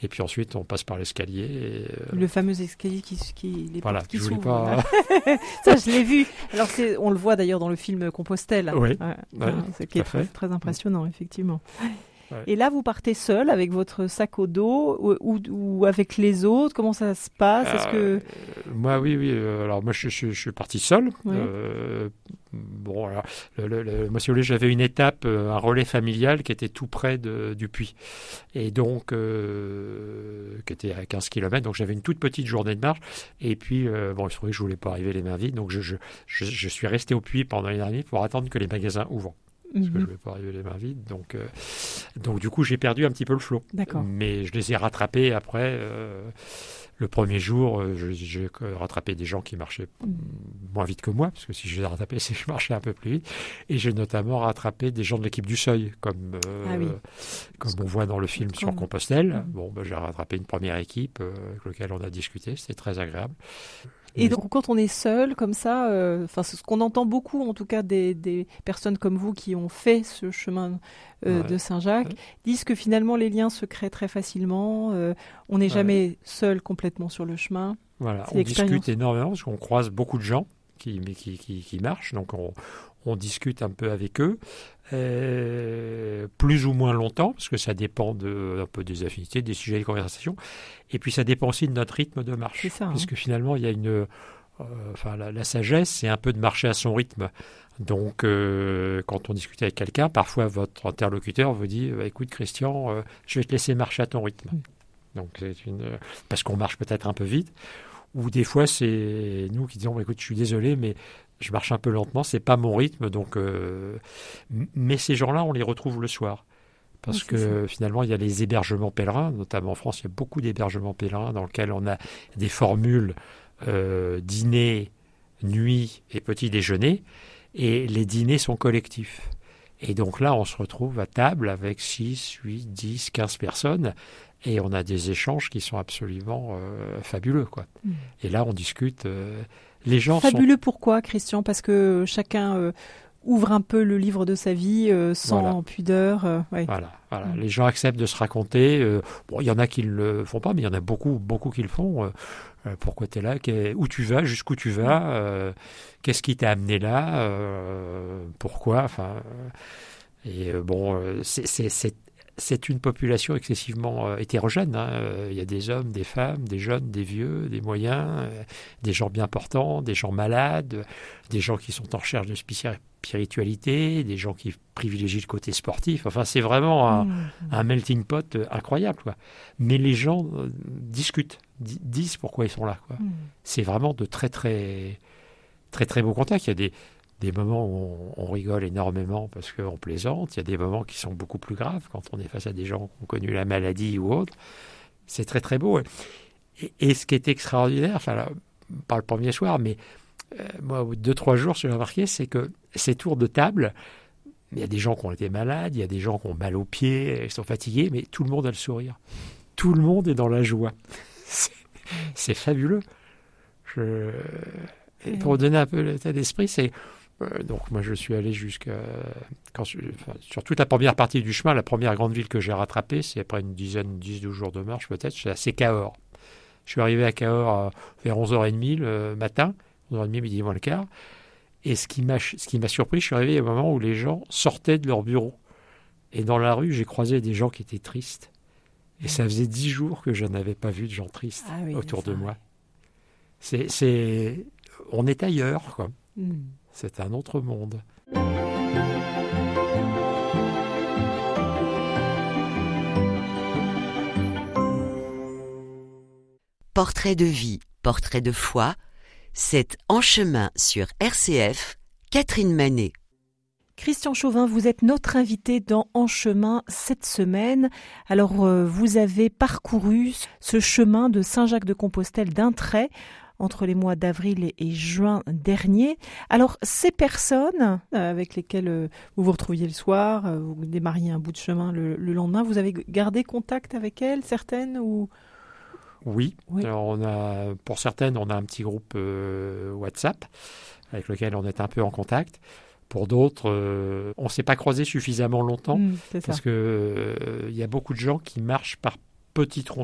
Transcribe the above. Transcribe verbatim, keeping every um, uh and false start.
Et puis ensuite, on passe par l'escalier. Et, euh... Le fameux escalier qui, qui les voilà, portes qui je voulais s'ouvrent. pas. Ça, je l'ai vu. Alors, c'est, on le voit d'ailleurs dans le film Compostelle. Oui. Ouais, Ouais, hein, ce qui est très, très impressionnant, effectivement. Ouais. Et là, vous partez seul avec votre sac au dos ou, ou, ou avec les autres? Comment ça se passe? Est-ce Euh, que... Moi, oui, oui. euh, Alors, moi, je, je, je suis parti seul. Ouais. Euh, bon, alors, le, le, le, moi, si vous voulez, j'avais une étape, euh, un relais familial qui était tout près de, du puits. Et donc, euh, qui était à quinze kilomètres. Donc, j'avais une toute petite journée de marche. Et puis, euh, bon, il se trouvait que je voulais pas arriver les mains vides. Donc, je, je, je, je suis resté au puits pendant une année pour attendre que les magasins ouvrent. Parce que je ne vais pas arriver les mains vides. Donc, euh, donc, du coup, j'ai perdu un petit peu le flot. D'accord. Mais je les ai rattrapés après. Euh, le premier jour, euh, je- j'ai rattrapé des gens qui marchaient Mmh. moins vite que moi, parce que si je les ai rattrapés, c'est que je marchais un peu plus vite. Et j'ai notamment rattrapé des gens de l'équipe du Seuil, comme, euh, Ah oui. comme on voit dans le film Comme- sur Compostelle. Mmh. Bon, ben, j'ai rattrapé une première équipe euh, avec laquelle on a discuté. C'était très agréable. Et donc, quand on est seul, comme ça, euh, enfin, c'est ce qu'on entend beaucoup, en tout cas, des, des personnes comme vous qui ont fait ce chemin euh, Ouais. de Saint-Jacques, Ouais. disent que finalement, les liens se créent très facilement. Euh, on n'est Ouais. jamais seul complètement sur le chemin. Voilà, C'est on l'expérience. discute énormément parce qu'on croise beaucoup de gens qui, mais qui, qui, qui marchent, donc on, on discute un peu avec eux, euh, plus ou moins longtemps, parce que ça dépend de, un peu des affinités, des sujets de conversation, et puis ça dépend aussi de notre rythme de marche, C'est ça, hein. puisque finalement il y a une, euh, enfin la, la sagesse, c'est un peu de marcher à son rythme. Donc, euh, quand on discute avec quelqu'un, parfois votre interlocuteur vous dit bah, « Écoute, Christian, euh, je vais te laisser marcher à ton rythme. Mm. » Donc, c'est une, euh, parce qu'on marche peut-être un peu vite. Ou des fois, c'est nous qui disons bah, « Écoute, je suis désolé, mais je marche un peu lentement, c'est pas mon rythme. » Donc, euh, mais ces gens-là, on les retrouve le soir. Parce Oui, c'est que ça. finalement, il y a les hébergements pèlerins, notamment en France, il y a beaucoup d'hébergements pèlerins dans lesquels on a des formules euh, dîner, nuit et petit déjeuner. Et les dîners sont collectifs. Et donc là, on se retrouve à table avec six, huit, dix, quinze personnes et on a des échanges qui sont absolument euh, fabuleux, quoi. Mm. Et là, on discute. Euh, les gens Fabuleux sont... pourquoi, Christian? Parce que chacun euh, ouvre un peu le livre de sa vie euh, sans Voilà. pudeur. Euh, ouais. Voilà, voilà. Mm. Les gens acceptent de se raconter. Euh, bon, il y en a qui ne le font pas, mais il y en a beaucoup, beaucoup qui le font. Euh, euh, pourquoi tu es là? Qu'est- Où tu vas? Jusqu'où tu vas? Euh, qu'est-ce qui t'a amené là? Euh, pourquoi? Enfin, euh, et euh, bon, euh, c'est, c'est, c'est, c'est une population excessivement euh, hétérogène, hein. Euh, Il y a des hommes, des femmes, des jeunes, des vieux, des moyens, euh, des gens bien portants, des gens malades, des gens qui sont en recherche de spéci- spiritualité, des gens qui privilégient le côté sportif. Enfin, c'est vraiment un, Mm. un melting pot euh, incroyable, quoi. Mais les gens euh, discutent, di- disent pourquoi ils sont là, quoi. Mm. C'est vraiment de très, très, très, très beaux contacts. Il y a des, des moments où on, on rigole énormément parce qu'on plaisante. Il y a des moments qui sont beaucoup plus graves quand on est face à des gens qui ont connu la maladie ou autre. C'est très, très beau. Et, et ce qui est extraordinaire, enfin, là, pas le premier soir, mais euh, moi, au bout de deux, trois jours, ce que j'ai remarqué, c'est que ces tours de table, il y a des gens qui ont été malades, il y a des gens qui ont mal aux pieds, ils sont fatigués, mais tout le monde a le sourire. Tout le monde est dans la joie. C'est, c'est fabuleux. Je... Et pour vous donner un peu l'état d'esprit, c'est... euh, donc moi, je suis allé jusqu'à... Quand je- enfin, sur toute la première partie du chemin, la première grande ville que j'ai rattrapée, c'est après une dizaine, dix, douze jours de marche peut-être, c'est Cahors. Je suis arrivé à Cahors euh, vers onze heures trente le matin, onze heures trente, midi moins le quart. Et ce qui m'a, ce qui m'a surpris, je suis arrivé au moment où les gens sortaient de leur bureau. Et dans la rue, j'ai croisé des gens qui étaient tristes. Et ça faisait dix jours que je n'avais pas vu de gens tristes Ah oui, autour ça, de moi. C'est, c'est, on est ailleurs, quoi. Mm. C'est un autre monde. Portrait de vie, portrait de foi, c'est En chemin sur R C F, Catherine Manet. Christian Chauvin, vous êtes notre invité dans En chemin cette semaine. Alors, euh, vous avez parcouru ce chemin de Saint-Jacques-de-Compostelle d'un trait entre les mois d'avril et, et juin dernier. Alors, ces personnes euh, avec lesquelles euh, vous vous retrouviez le soir, euh, vous démarriez un bout de chemin le, le lendemain, vous avez gardé contact avec elles, certaines ou... Oui. Oui. Alors on a, pour certaines, on a un petit groupe euh, WhatsApp avec lequel on est un peu en contact. Pour d'autres, euh, on ne s'est pas croisés suffisamment longtemps Mmh, c'est ça. parce que euh, il y a beaucoup de gens qui marchent par petits tronçons.